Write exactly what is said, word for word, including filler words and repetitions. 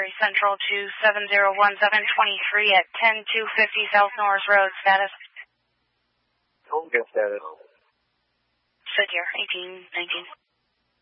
Missouri Central two seven zero one seven twenty-three at ten two fifty South Norris Road. Status? Home care status. Sit here, eighteen nineteen.